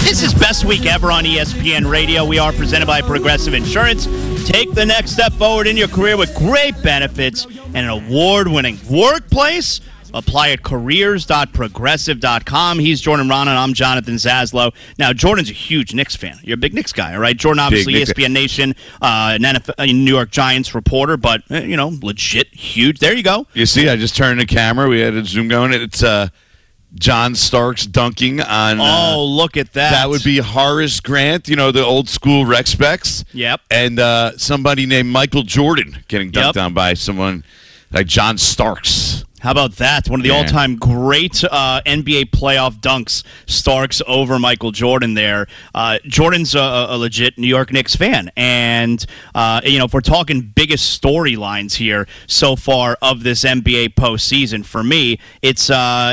This is Best Week Ever on ESPN Radio. We are presented by Progressive Insurance. Take the next step forward in your career with great benefits and an award-winning workplace. Apply at careers.progressive.com. He's Jordan Rana, and I'm Jonathan Zaslow. Now, Jordan's a huge Knicks fan. You're a big Knicks guy, all right? Jordan, obviously, ESPN Nation, an NFL, New York Giants reporter, but, legit huge. There you go. You see, I just turned the camera. We had a Zoom going. It's John Starks dunking on... oh, look at that. That would be Horace Grant, the old school Rec Specs. Yep. And somebody named Michael Jordan getting dunked on by someone like John Starks. How about that? One of the all-time great NBA playoff dunks, Starks over Michael Jordan there. Jordan's a legit New York Knicks fan. And, if we're talking biggest storylines here so far of this NBA postseason, for me, it's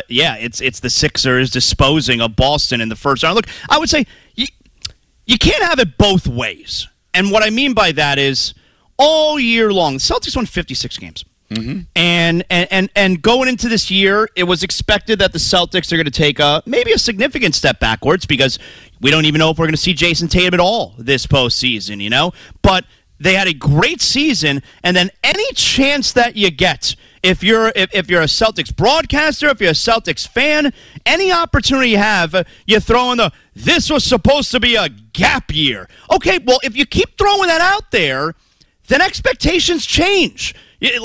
the Sixers disposing of Boston in the first round. Look, I would say you can't have it both ways. And what I mean by that is all year long, the Celtics won 56 games. Mm-hmm. And going into this year, it was expected that the Celtics are going to take maybe a significant step backwards because we don't even know if we're going to see Jason Tatum at all this postseason, But they had a great season, and then any chance that you get, if you're a Celtics broadcaster, if you're a Celtics fan, any opportunity you have, you throw in this was supposed to be a gap year. Okay, well, if you keep throwing that out there, then expectations change.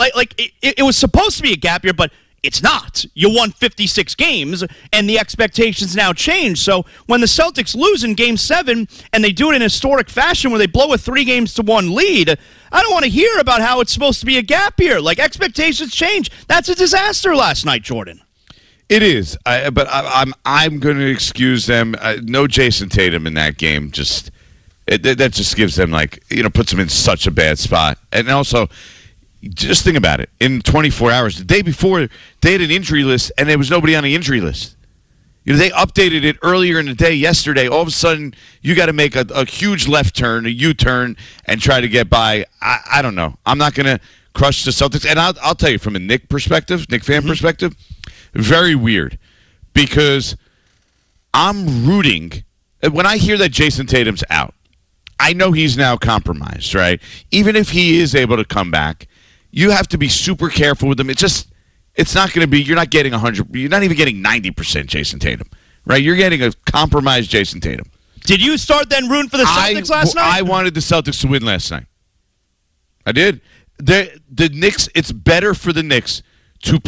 It was supposed to be a gap year, but it's not. You won 56 games, and the expectations now change. So when the Celtics lose in Game 7, and they do it in historic fashion where they blow a 3-1 lead, I don't want to hear about how it's supposed to be a gap year. Expectations change. That's a disaster last night, Jordan. It is, but I'm going to excuse them. No Jason Tatum in that game. That just gives them, puts them in such a bad spot. And also... just think about it. In 24 hours, the day before, they had an injury list, and there was nobody on the injury list. They updated it earlier in the day yesterday. All of a sudden, you got to make a huge left turn, a U-turn, and try to get by. I don't know. I'm not going to crush the Celtics. And I'll tell you, from a Knick fan perspective, very weird. Because I'm rooting. When I hear that Jason Tatum's out, I know he's now compromised, right? Even if he is able to come back, you have to be super careful with him. It's not going to be, you're not getting 100, you're not even getting 90% Jason Tatum, right? You're getting a compromised Jason Tatum. Did you start then rooting for the Celtics last night? I wanted the Celtics to win last night. I did. The Knicks, it's better for the Knicks